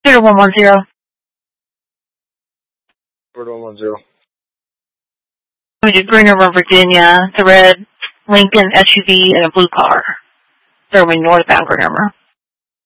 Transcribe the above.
Peter 110. Peter 110. We did Green River, Virginia. It's a red Lincoln SUV and a blue car. Serving northbound Green River.